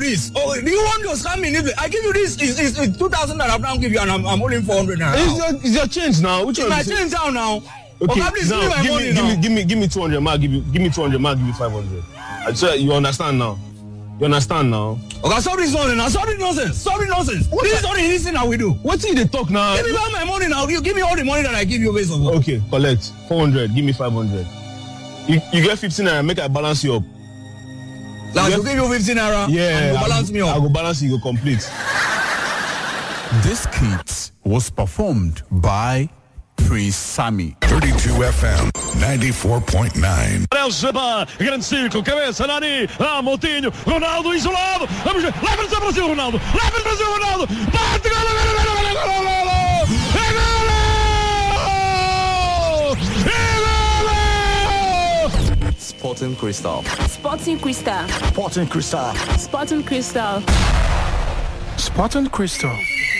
please. Oh, do you want to scam me? I give you this. It's 2,000 that I've now give you, and I'm only 400 now. It's your change now. Which it's one? My change down now. Okay, please give me my money now. Give me 200. Ma, give me 200. Ma, give you 500. So you understand now? You understand now? Okay, stop this nonsense now. Stop this nonsense. Stop this nonsense. This is not the easy thing that we do. What is the talk now? Give me back my money now. You give me all the money that I give you based on. Okay, collect 400. Give me 500. You get 15 naira. Make I balance you up. Like you give you 15 naira. Yeah, and you balance me up. I go balance you. Go complete. This skit was performed by Prince Sammy. 32 FM 94.9. Jeba, grande círculo, cabeça, Nani, Moutinho, Ronaldo isolado, vamos ver, leva-nos ao Brasil, Ronaldo, leva-nos ao Brasil, Ronaldo, bate, gol, Sporting Crystal. Sporting Crystal. Sporting Crystal. Sporting Crystal. Sporting Crystal.